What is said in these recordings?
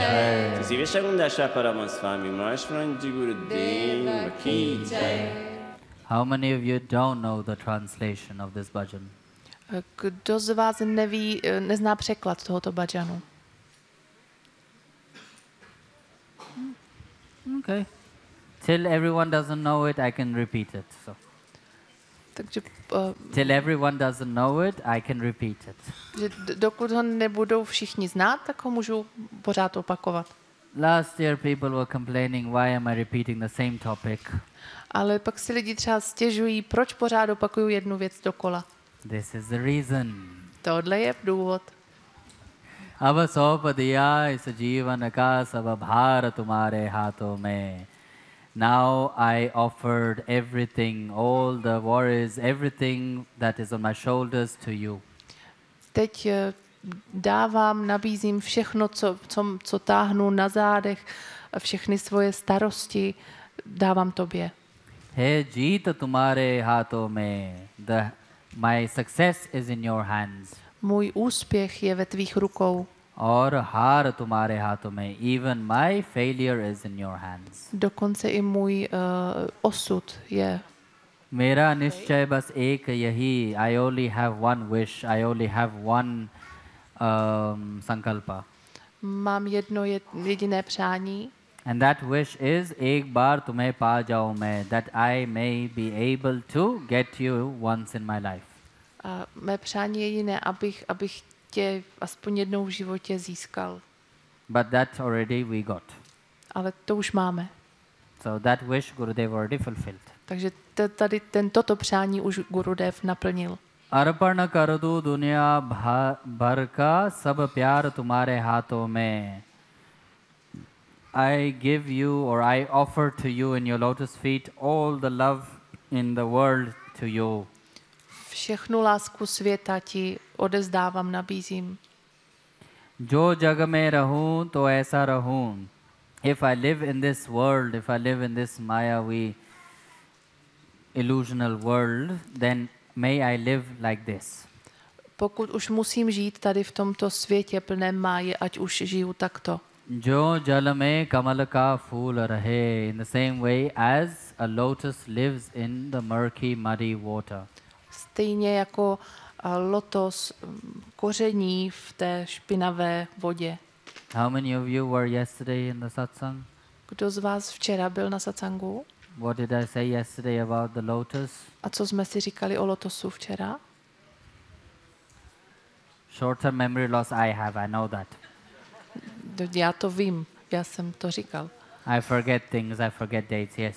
जय। श्री विशकुंडा परम स्वामी महाराज जी गुरुदेव की जय। How many of you don't know the translation of this bhajan? Kdo z vás nezná překlad tohoto bhajanu? Okay. Till everyone doesn't know it, I can repeat it. So. Takže Till everyone doesn't know it, I can repeat it. že dokud ho nebudou všichni znát, tak ho můžu pořád opakovat. Last year people were complaining, why am I repeating the same topic? Ale pak si lidi třeba stěžují, proč pořád opakuju jednu věc dokola. This is the reason. Tohle je důvod. अब सौंप दिया इस जीवन का सब भार तुम्हारे हाथों में. Now I offered everything, all the worries, everything that is on my shoulders to you. Teď nabízím všechno, co táhnu na zádech, všechny svoje starosti dávám tobě. Hey, जीत तुम्हारे हाथों में. My success is in your hands. Můj úspěch je ve tvých rukou. और हार तुम्हारे हाथों में. Even my failure is in your hands. Dokonce i můj osud je. मेरा निश्चय बस एक यही. I only have one wish. I only have one संकल्प. Mám jedno jediné přání. And that wish is एक बार तुम्हें पा जाऊं मैं. That I may be able to get you once in my life. A mé přání je jediné, abych tě aspoň jednou v životě získal. But that already we got. Ale to už máme. So that wish Gurudev already fulfilled. Takže tady toto přání už Gurudev naplnil. अर्पण कर दूं दुनिया भर का सब प्यार तुम्हारे हाथों में. I give you or I offer to you in your lotus feet all the love in the world to you. Všechnu lásku světa ti odevzdávám, nabízím. जो जग में रहूं तो ऐसा रहूं. If I live in this world, if I live in this mayavi illusional world, then may I live like this. Pokud už musím žít tady v tomto světě plném máje, ať už žiju takto. जो जल में कमल का फूल रहे. In the same way as a lotus lives in the murky muddy water. Stejně jako lotos koření v té špinavé vodě. How many of you were yesterday in the satsang? Kdo z vás včera byl na satsangu? What did I say yesterday about the lotus? A co jsme si říkali o lotosu včera? Short-term memory loss I have, I know that. Já to vím, já jsem to říkal. I forget things, I forget dates, yes.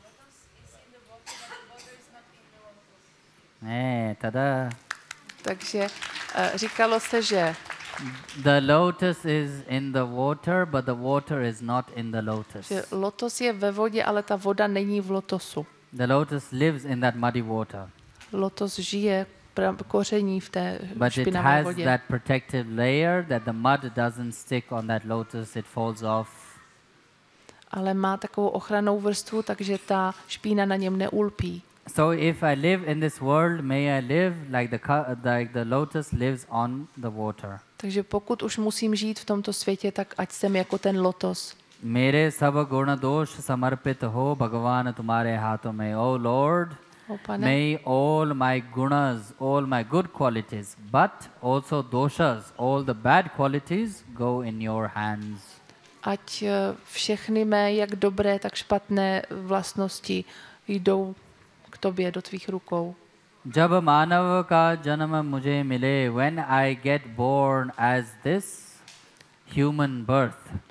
Tada. Takže říkalo se, že the lotus is in the water, but the water is not in the lotus. Že lotos je ve vodě, ale ta voda není v lotosu. The lotus lives in that muddy water. Lotos žije koření v té but it špinavé has vodě. that protective layer that the mud doesn't stick on that lotus, it falls off. Ale má takovou ochrannou vrstvu, takže ta špína na něm neulpí. So if I live in this world, may I live like the lotus lives on the water. Takže pokud už musím žít v tomto světě, tak ať jsem jako ten lotos. मेरे सब गुण दोष समर्पित हो भगवान तुम्हारे हाथों में. Oh Lord, may all my gunas, all my good qualities, but also doshas, all the bad qualities go in your hands. Ať všechny mé, jak dobré, tak špatné vlastnosti jdou k tobě, do tvých rukou. जब मानव का जन्म मुझे मिले, when I get born as this human birth,